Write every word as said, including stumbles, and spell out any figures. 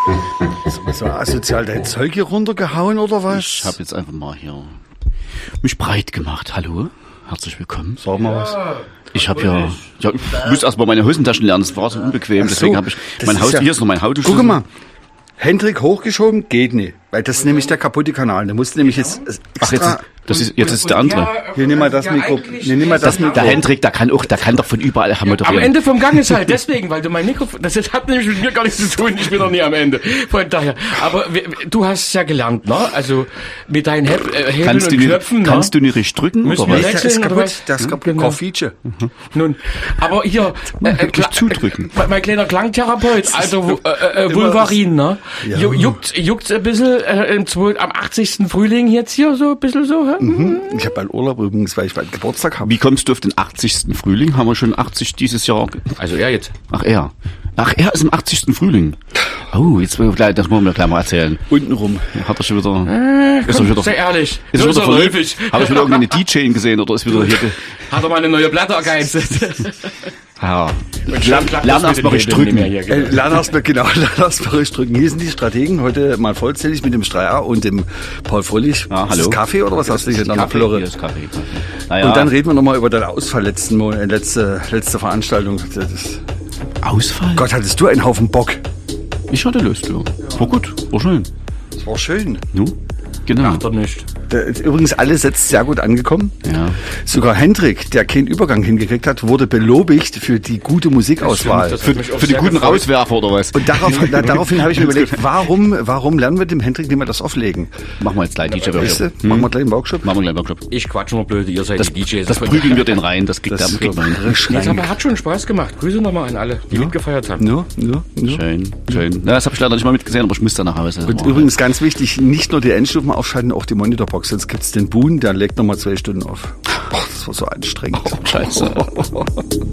So asozial dein Zeug hier runtergehauen oder was? Ich habe jetzt einfach mal hier mich breit gemacht. Hallo, herzlich willkommen. Sag mal was. Ich habe ja, ja, ich muss erst mal meine Hosentaschen lernen. Das war so unbequem. So, deswegen habe ich mein Haus. Ja, hier ist noch mein Autoschlüssel. Guck mal. Hendrik hochgeschoben, geht nicht. Weil das ist nämlich der kaputte Kanal. Der muss nämlich jetzt extra... Ach, jetzt, das ist, jetzt ist der andere. Hier, nimm mal das Mikro. Nee, nimm mal das Mikro. Der Hendrik, der kann auch, der kann doch von überall her moderieren. Am Ende vom Gang ist halt deswegen, weil du mein Mikrofon, das hat nämlich mit mir gar nichts zu tun, ich bin noch nie am Ende. Von daher. Aber wir, du hast es ja gelernt, ne? Also, mit deinen Heb, äh, Hebeln kannst und du Knöpfen, nicht, ne? kannst du nicht richtig drücken, Müssen oder wir was? Das ist wechseln, oder kaputt. was? Das ist kaputt. Genau. Korfeatsche. Nun, aber hier, äh, äh, Wirklich zudrücken. Mein, mein kleiner Klangtherapeut, also Wu- äh, äh, Vulvarin, ne? Ja. Ju- Juckt, juckt's ein bisschen äh, im zwei, am achtzigsten Frühling jetzt hier so ein bisschen so, hä? Mhm. Ich habe bald Urlaub übrigens, weil ich bald Geburtstag habe. Wie kommst du auf den achtzigsten Frühling? Haben wir schon achtzig dieses Jahr? Also er jetzt. Ach, er. Ach, er ist im achtzigsten Frühling. Oh, jetzt will ich gleich, das wollen wir gleich mal erzählen. Untenrum. Hat er schon wieder, Äh, ist er wieder, Sehr ehrlich. ist So er ist wieder er verliebt? häufig. Hat er schon irgendeine D J gesehen oder ist wieder hier? Hat er mal eine neue Platte ergeizt. Ja. Lern, Lern erst mal richtig drücken. Äh, lern erst mal, genau, lern erst mal richtig drücken. Hier sind die Strategen, heute mal vollzählig mit dem Streier und dem Paul Fröhlich. Ja, Ist hallo. das Kaffee oder was hast du hier in deiner Kaffee, Florre? hier ist Kaffee. Naja. Und dann reden wir nochmal über deinen Ausfall letzten Monat, äh, letzte, letzte Veranstaltung. Das, Ausfall? Gott, hattest du einen Haufen Bock. Ich hatte Lust, ja. War gut, war schön. Das war schön. Nu? Genau. Macht er nicht. Da ist übrigens alles jetzt sehr gut angekommen. Ja. Sogar Hendrik, der keinen Übergang hingekriegt hat, wurde belobigt für die gute Musikauswahl. Das Für, hat mich auch für die sehr guten gefreut. Rauswerfer oder was? Und darauf, na, daraufhin habe ich mir überlegt, warum, warum lernen wir dem Hendrik nicht mehr das auflegen? Machen wir jetzt gleich D Weißt du, J-Workshop. machen wir gleich einen Workshop. Machen wir gleich einen Workshop. Ich quatsch nur blöde, ihr seid Das, die D Js. das prügeln wir den rein, das kriegt Das der wird rein. frisch Jetzt rein. aber hat schon Spaß gemacht. Grüße nochmal an alle, die mitgefeiert haben. Nur, nur, nur. Schön, schön. Na, das habe ich leider nicht mal mitgesehen, aber ich muss da nach Hause. Und Oh. übrigens ganz wichtig, nicht nur die Endstufen aufschalten, auch die Monitorbox. Sonst gibt's den Boon, der legt nochmal zwei Stunden auf. Boah, das war so anstrengend. Scheiße.